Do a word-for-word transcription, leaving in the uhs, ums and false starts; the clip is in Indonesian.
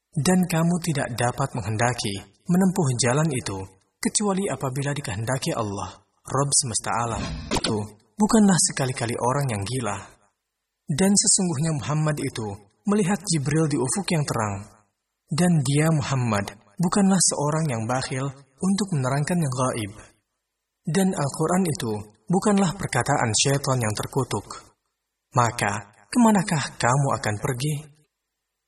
Dan kamu tidak dapat menghendaki menempuh jalan itu, kecuali apabila dikehendaki Allah, Rabb semesta alam. Itu bukanlah sekali-kali orang yang gila. Dan sesungguhnya Muhammad itu melihat Jibril di ufuk yang terang. Dan dia Muhammad bukanlah seorang yang bakhil untuk menerangkan yang gaib. Dan Al-Quran itu bukanlah perkataan syaitan yang terkutuk. Maka, kemanakah kamu akan pergi?